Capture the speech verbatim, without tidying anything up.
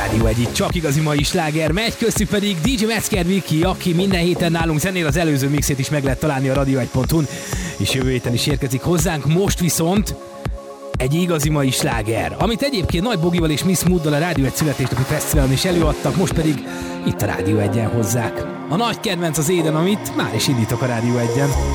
Rádió egy, itt csak igazi mai sláger megy, köztük pedig dé dzsé Metzger Viki, aki minden héten nálunk zenél, az előző mixét is meg lehet találni a radio egy pont hu-n, és jövő héten is érkezik hozzánk. Most viszont egy igazi mai sláger, amit egyébként Nagy Bogival és Miss Mooddal a Rádió egy születésnapi fesztiválon is előadtak, most pedig itt a Rádió egyen hozzák. A nagy kedvenc az Éden, amit már is indítok a Rádió egyen.